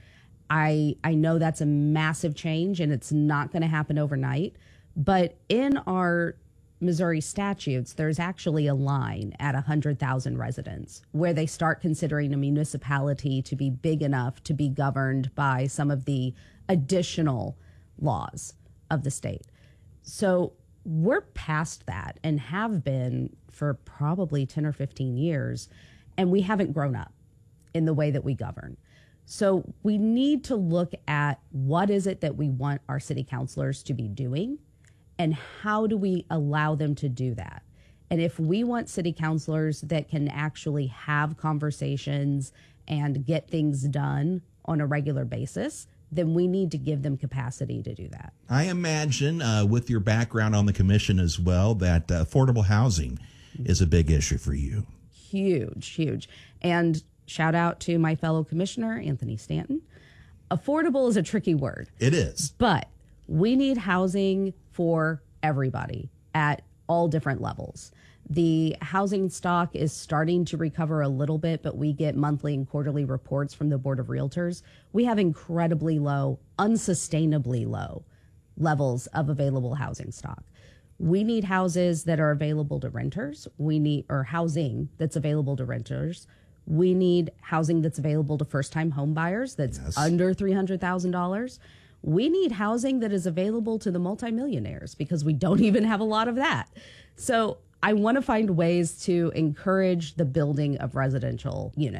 I I know that's a massive change and it's not going to happen overnight. But in our Missouri statutes, there's actually a line at one hundred thousand residents where they start considering a municipality to be big enough to be governed by some of the additional laws of the state. So we're past that and have been for probably ten or fifteen years, and we haven't grown up in the way that we govern. So we need to look at what is it that we want our city councilors to be doing, and how do we allow them to do that? And if we want city councilors that can actually have conversations and get things done on a regular basis, then we need to give them capacity to do that.
I imagine uh, with your background on the commission as well, that uh, affordable housing is a big issue for you.
Huge, huge. And shout out to my fellow commissioner, Anthony Stanton. Affordable is a tricky word.
It is.
But we need housing for everybody at all different levels. The housing stock is starting to recover a little bit, but we get monthly and quarterly reports from the Board of Realtors. We have incredibly low, unsustainably low levels of available housing stock. We need houses that are available to renters. We need, or housing that's available to renters. We need housing that's available to first-time home buyers that's yes. under three hundred thousand dollars. We need housing that is available to the multimillionaires because we don't even have a lot of that. So I want to find ways to encourage the building of residential units.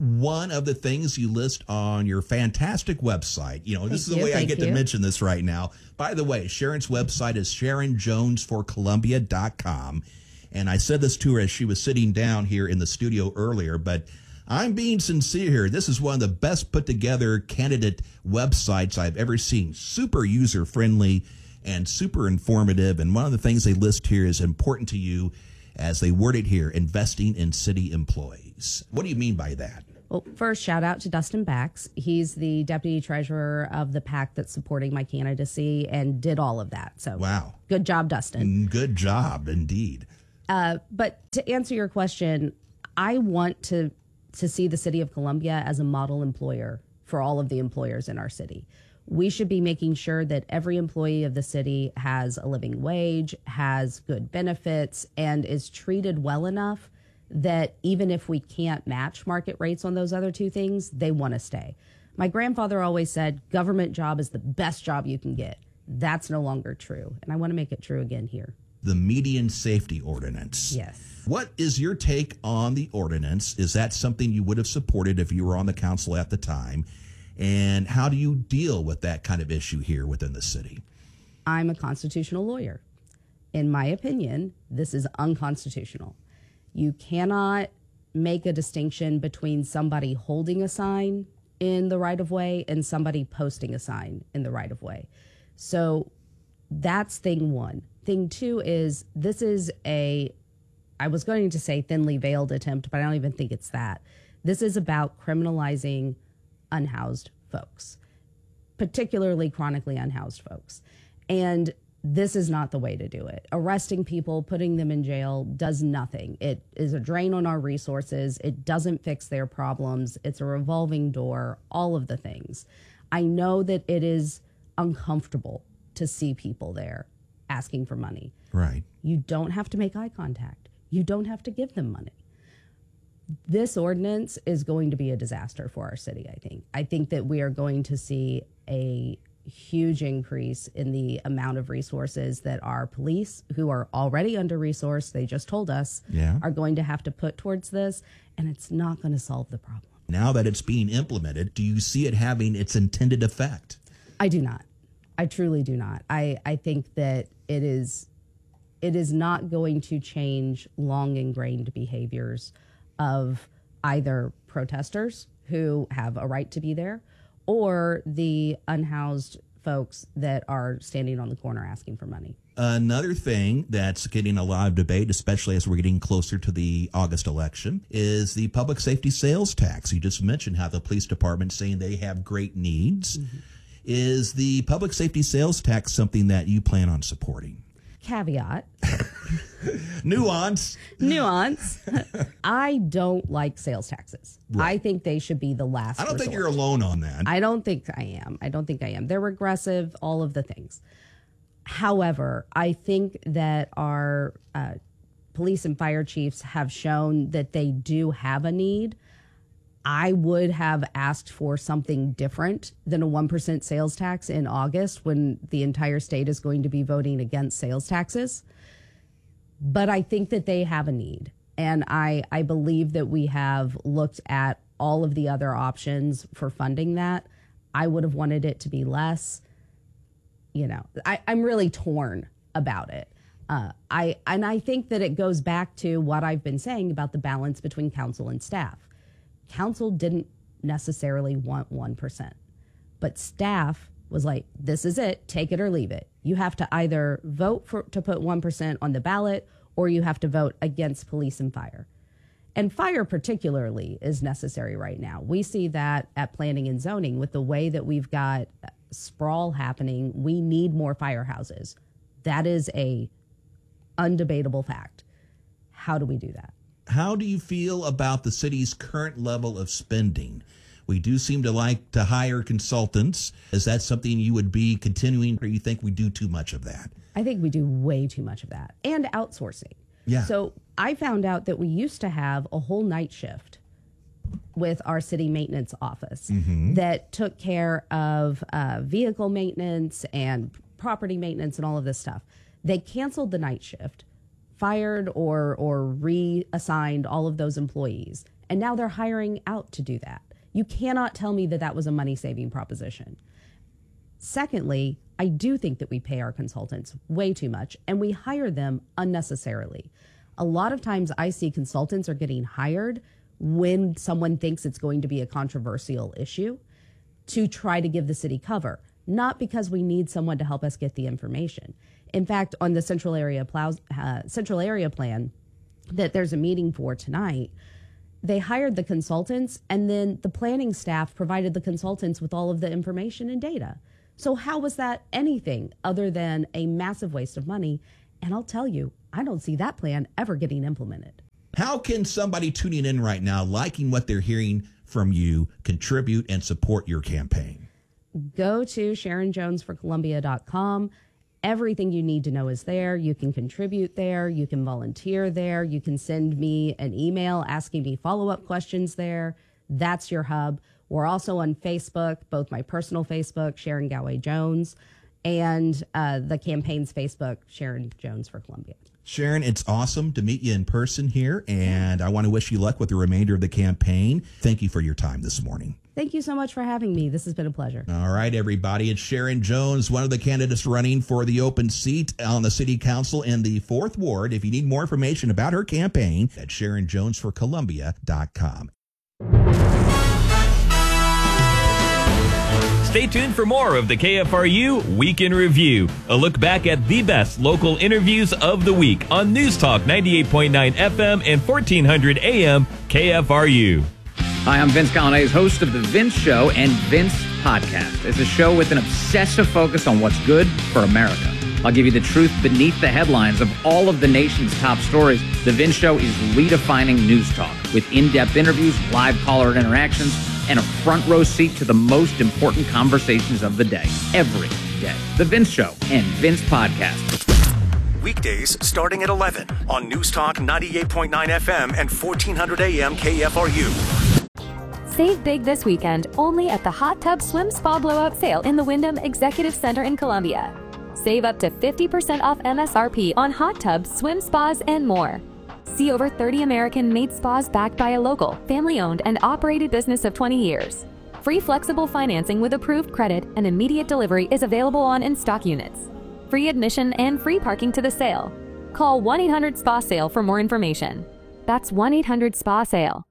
one of the things you list on your fantastic website. You know, this
Thank
is the
you,
way I
thank
get
you.
to mention this right now. By the way, Sharon's website is sharon jones for columbia dot com. And I said this to her as she was sitting down here in the studio earlier, but I'm being sincere here. This is one of the best put together candidate websites I've ever seen. Super user friendly and super informative. And one of the things they list here is important to you, as they word it here, investing in city employees. What do you mean by that?
Well, first, shout out to Dustin Bax. He's the deputy treasurer of the PAC that's supporting my candidacy and did all of that. So,
wow.
Good job, Dustin.
Good job, indeed.
Uh, but to answer your question, I want to to see the city of Columbia as a model employer for all of the employers in our city. We should be making sure that every employee of the city has a living wage, has good benefits, and is treated well enough that even if we can't match market rates on those other two things, they want to stay. My grandfather always said, government job is the best job you can get. That's no longer true, and I want to make it true again here.
The median safety ordinance.
Yes.
What is your take on the ordinance? Is that something you would have supported if you were on the council at the time? And how do you deal with that kind of issue here within the city?
I'm a constitutional lawyer. In my opinion, this is unconstitutional. You cannot make a distinction between somebody holding a sign in the right-of-way and somebody posting a sign in the right-of-way. So that's thing one. Thing two is this is a, I was going to say thinly veiled attempt, but I don't even think it's that. This is about criminalizing unhoused folks, particularly chronically unhoused folks. And this is not the way to do it. Arresting people, putting them in jail does nothing. It is a drain on our resources. It doesn't fix their problems. It's a revolving door, all of the things. I know that it is uncomfortable to see people there asking for money.
Right.
You don't have to make eye contact. You don't have to give them money. This ordinance is going to be a disaster for our city, I think. I think that we are going to see a huge increase in the amount of resources that our police, who are already under-resourced, they just told us,
yeah.
are going to have to put towards this, and it's not going to solve the problem.
Now that it's being implemented, do you see it having its intended effect?
I do not. I truly do not. I, I think that it is it is not going to change long ingrained behaviors of either protesters who have a right to be there or the unhoused folks that are standing on the corner asking for money.
Another thing that's getting a lot of debate, especially as we're getting closer to the August election, is the public safety sales tax. You just mentioned how the police department saying they have great needs. Mm-hmm. Is the public safety sales tax something that you plan on supporting?
Caveat.
Nuance.
Nuance. I don't like sales taxes. Right. I think they should be the last
I don't
resort.
think you're alone on that.
I don't think I am. I don't think I am. They're regressive, all of the things. However, I think that our uh, police and fire chiefs have shown that they do have a need. I would have asked for something different than a one percent sales tax in August when the entire state is going to be voting against sales taxes. But I think that they have a need. And I, I believe that we have looked at all of the other options for funding that. I would have wanted it to be less. You know, I, I'm really torn about it. Uh, I and I think that it goes back to what I've been saying about the balance between council and staff. Council didn't necessarily want one percent, but staff was like, this is it, take it or leave it. You have to either vote for to put one percent on the ballot or you have to vote against police and fire. And fire particularly is necessary right now. We see that at planning and zoning with the way that we've got sprawl happening. We need more firehouses. That is a undebatable fact. How do we do that?
How do you feel about the city's current level of spending? We do seem to like to hire consultants. Is that something you would be continuing, or you think we do too much of that?
I think we do way too much of that. And outsourcing.
Yeah.
So I found out that we used to have a whole night shift with our city maintenance office mm-hmm. that took care of uh, vehicle maintenance and property maintenance and all of this stuff. They canceled the night shift, fired or or reassigned all of those employees, And now they're hiring out to do that. You cannot tell me that that was a money-saving proposition. Secondly, I do think that we pay our consultants way too much, and we hire them unnecessarily. A lot of times I see consultants are getting hired when someone thinks it's going to be a controversial issue to try to give the city cover, not because we need someone to help us get the information. In fact, on the Central Area, Plow, uh, Central Area Plan that there's a meeting for tonight, they hired the consultants, and then the planning staff provided the consultants with all of the information and data. So how was that anything other than a massive waste of money? And I'll tell you, I don't see that plan ever getting implemented.
How can somebody tuning in right now, liking what they're hearing from you, contribute and support your campaign?
Go to Sharon Jones for Columbia dot com. Everything you need to know is there. You can contribute there. You can volunteer there. You can send me an email asking me follow-up questions there. That's your hub. We're also on Facebook, both my personal Facebook, Sharon Galway Jones, and uh, the campaign's Facebook, Sharon Jones for Columbia.
Sharon, it's awesome to meet you in person here, and I want to wish you luck with the remainder of the campaign. Thank you for your time this morning.
Thank you so much for having me. This has been a pleasure.
All right, everybody. It's Sharon Jones, one of the candidates running for the open seat on the city council in the fourth Ward. If you need more information about her campaign, at Sharon Jones for Columbia dot com.
Stay tuned for more of the K F R U Week in Review, a look back at the best local interviews of the week on News Talk ninety-eight point nine F M and fourteen hundred A M K F R U.
Hi, I'm Vince Colonnese, host of The Vince Show and Vince Podcast. It's a show with an obsessive focus on what's good for America. I'll give you the truth beneath the headlines of all of the nation's top stories. The Vince Show is redefining news talk with in-depth interviews, live caller interactions, and a front row seat to the most important conversations of the day, every day. The Vince Show and Vince Podcast.
Weekdays starting at eleven on News Talk ninety-eight point nine F M and fourteen hundred A M K F R U.
Save big this weekend only at the Hot Tub Swim Spa Blowout Sale in the Wyndham Executive Center in Columbia. Save up to fifty percent off M S R P on hot tubs, swim spas, and more. See over thirty American-made spas backed by a local, family-owned, and operated business of twenty years. Free flexible financing with approved credit and immediate delivery is available on in-stock units. Free admission and free parking to the sale. Call one eight hundred S P A SALE for more information. That's one eight hundred S P A SALE.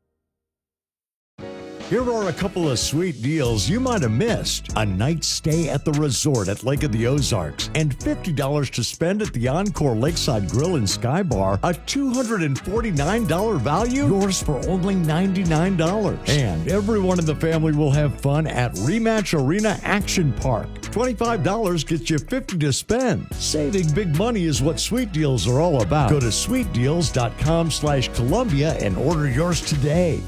Here are a couple of sweet deals you might have missed. A night stay at the resort at Lake of the Ozarks and fifty dollars to spend at the Encore Lakeside Grill and Sky Bar. A two hundred forty-nine dollars value, yours for only ninety-nine dollars. And everyone in the family will have fun at Rematch Arena Action Park. twenty-five dollars gets you fifty dollars to spend. Saving big money is what Sweet Deals are all about. Go to sweet deals dot com slash Columbia and order yours today.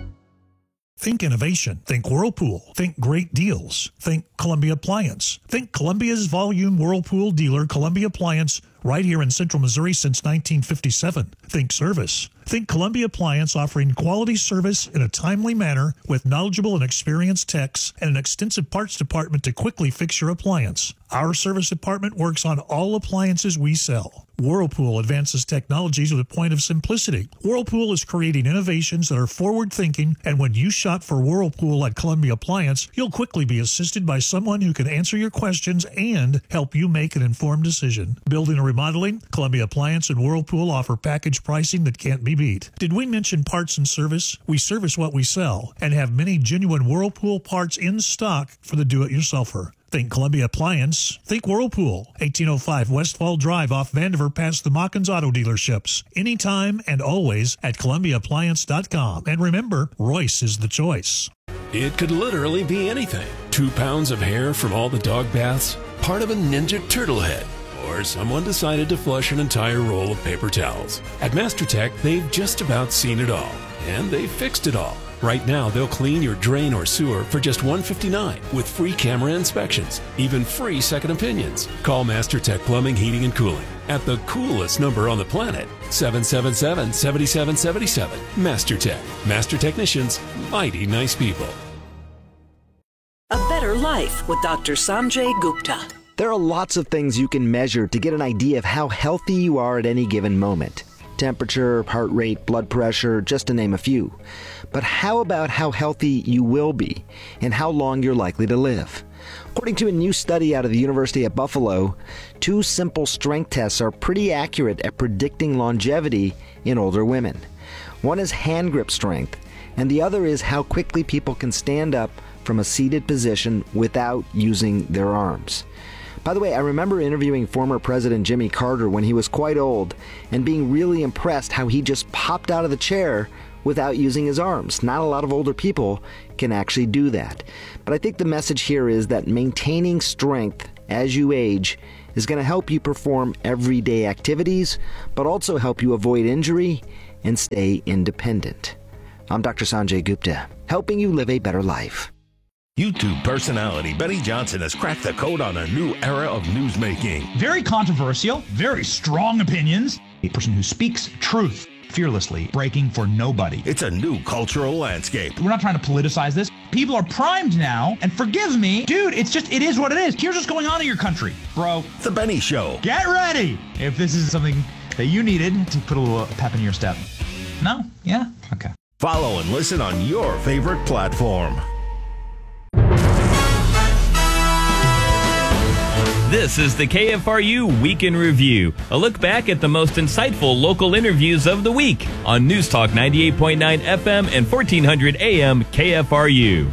Think innovation. Think Whirlpool. Think great deals. Think Columbia Appliance. Think Columbia's volume Whirlpool dealer, Columbia Appliance, right here in Central Missouri since nineteen fifty-seven. Think service. Think Columbia Appliance, offering quality service in a timely manner with knowledgeable and experienced techs and an extensive parts department to quickly fix your appliance. Our service department works on all appliances we sell. Whirlpool advances technologies with a point of simplicity. Whirlpool is creating innovations that are forward-thinking, and when you shop for Whirlpool at Columbia Appliance, you'll quickly be assisted by someone who can answer your questions and help you make an informed decision. Building or remodeling, Columbia Appliance and Whirlpool offer package pricing that can't be beat. Did we mention parts and service? We service what we sell and have many genuine Whirlpool parts in stock for the do-it-yourselfer. Think Columbia Appliance. Think Whirlpool. eighteen oh five Westfall Drive off Vandiver past the Mockins Auto Dealerships. Anytime and always at Columbia Appliance dot com. And remember, Royce is the choice.
It could literally be anything. Two pounds of hair from all the dog baths, part of a Ninja Turtle head, or someone decided to flush an entire roll of paper towels. At MasterTech, they've just about seen it all, and they've fixed it all. Right now, they'll clean your drain or sewer for just one hundred fifty-nine dollars with free camera inspections, even free second opinions. Call MasterTech Plumbing, Heating, and Cooling at the coolest number on the planet, seven seven seven, seven seven seven seven. MasterTech. Master technicians, mighty nice people.
A Better Life with Doctor Sanjay Gupta.
There are lots of things you can measure to get an idea of how healthy you are at any given moment. temperature, heart rate, blood pressure, just to name a few. But how about how healthy you will be and how long you're likely to live? According to a new study out of the University of Buffalo, two simple strength tests are pretty accurate at predicting longevity in older women. One is hand grip strength, and the other is how quickly people can stand up from a seated position without using their arms. By the way, I remember interviewing former President Jimmy Carter when he was quite old and being really impressed how he just popped out of the chair without using his arms. Not a lot of older people can actually do that. But I think the message here is that maintaining strength as you age is going to help you perform everyday activities, but also help you avoid injury and stay independent. I'm Doctor Sanjay Gupta, helping you live a better life.
YouTube personality Benny Johnson has cracked the code on a new era of newsmaking.
Very controversial, very strong opinions. A person who speaks truth fearlessly, breaking for nobody.
It's a new cultural landscape.
We're not trying to politicize this. People are primed now, and forgive me, dude, it's just, it is what it is. Here's what's going on in your country, bro.
The Benny Show.
Get ready if this is something that you needed to put a little pep in your step. No? Yeah? Okay.
Follow and listen on your favorite platform.
This is the K F R U Week in Review, a look back at the most insightful local interviews of the week on News Talk ninety-eight point nine F M and fourteen hundred A M K F R U.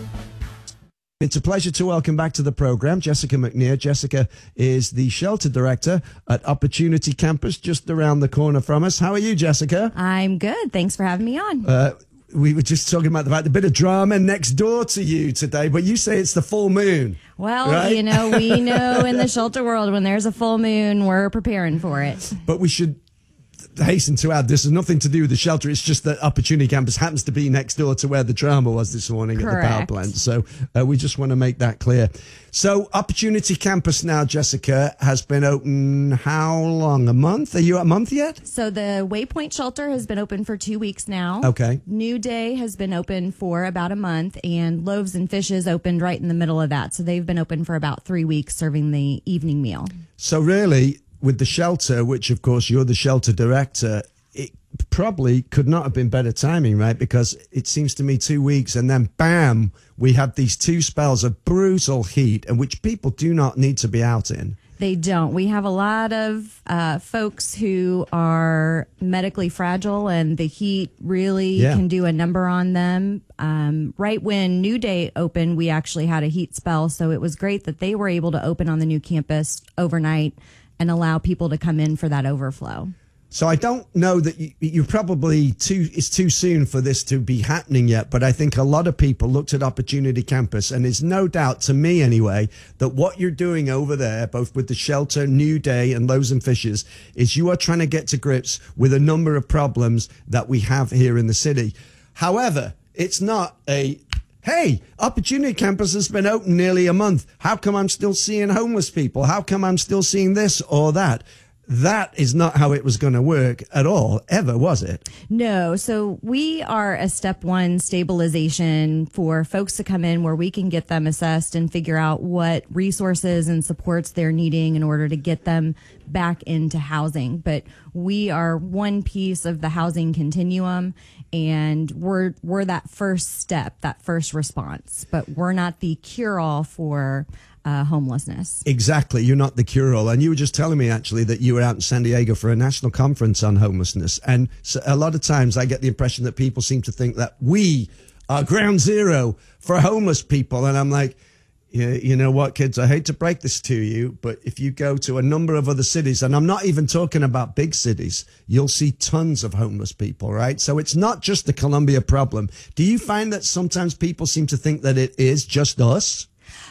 It's a pleasure to welcome back to the program Jessica McNear. Jessica is the shelter director at Opportunity Campus, just around the corner from us. How are you, Jessica?
I'm good. Thanks for having me on.
Uh, we were just talking about the fact, a bit of drama next door to you today, but you say it's the full moon.
Well,
right?
you know, we know in the shelter world, when there's a full moon, we're preparing for it.
But we should hasten to add, this has nothing to do with the shelter. It's just that Opportunity Campus happens to be next door to where the drama was this morning. Correct. At the power plant. So uh, we just want to make that clear. So Opportunity Campus now, Jessica, has been open how long? A month? Are you at a month yet?
So the Waypoint Shelter has been open for two weeks now.
Okay.
New Day has been open for about a month, and Loaves and Fishes opened right in the middle of that. So they've been open for about three weeks serving the evening meal.
So really, with the shelter, which of course you're the shelter director, it probably could not have been better timing, right? Because it seems to me two weeks and then bam, we had these two spells of brutal heat, and which people do not need to be out in.
They don't. We have a lot of uh, folks who are medically fragile, and the heat really yeah. can do a number on them. Um, right when New Day opened, we actually had a heat spell, so it was great that they were able to open on the new campus overnight and allow people to come in for that overflow.
So I don't know that you, you're probably too, it's too soon for this to be happening yet, but I think a lot of people looked at Opportunity Campus, and there's no doubt, to me anyway, that what you're doing over there, both with the shelter, New Day, and Loaves and Fishes, is you are trying to get to grips with a number of problems that we have here in the city. However, it's not a, hey, Opportunity Campus has been open nearly a month. How come I'm still seeing homeless people? How come I'm still seeing this or that? That is not how it was going to work at all, ever, was it?
No. So we are a step one stabilization for folks to come in where we can get them assessed and figure out what resources and supports they're needing in order to get them back into housing. But we are one piece of the housing continuum, and we're we're that first step, that first response. But we're not the cure-all for Uh, homelessness.
Exactly. You're not the cure-all. And you were just telling me, actually, that you were out in San Diego for a national conference on homelessness. And so a lot of times I get the impression that people seem to think that we are ground zero for homeless people. And I'm like, yeah, you know what, kids, I hate to break this to you, but if you go to a number of other cities, and I'm not even talking about big cities, you'll see tons of homeless people, right? So it's not just the Columbia problem. Do you find that sometimes people seem to think that it is just us?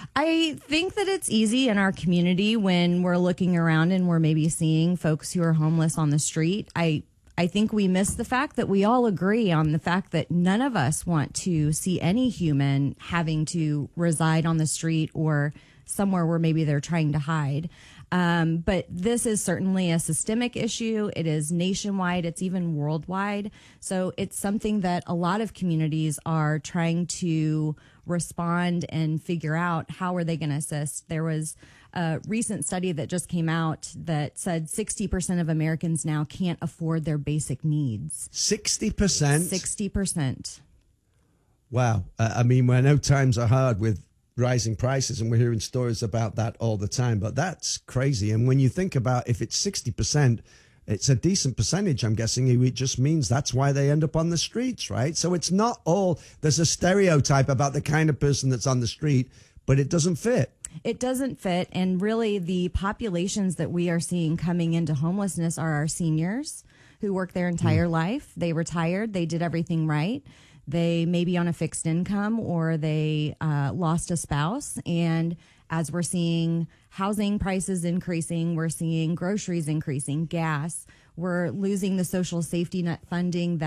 I think that it's easy in our community when we're looking around and we're maybe seeing folks who are homeless on the street. I I think we miss the fact that we all agree on the fact that none of us want to see any human having to reside on the street or somewhere where maybe they're trying to hide. Um, but this is certainly a systemic issue. It is nationwide. It's even worldwide. So it's something that a lot of communities are trying to respond and figure out how are they going to assist. There was a recent study that just came out that said sixty percent of Americans now can't afford their basic needs.
sixty percent?
sixty percent.
Wow. Uh, I mean, I know times are hard with rising prices, and we're hearing stories about that all the time, but that's crazy. And when you think about if it's sixty percent, it's a decent percentage, I'm guessing. It just means that's why they end up on the streets, right? So it's not all, there's a stereotype about the kind of person that's on the street, but it doesn't fit.
It doesn't fit. And really, the populations that we are seeing coming into homelessness are our seniors who work their entire mm. life. They retired. They did everything right. They may be on a fixed income, or they uh, lost a spouse. And as we're seeing housing prices increasing, we're seeing groceries increasing, gas, we're losing the social safety net funding that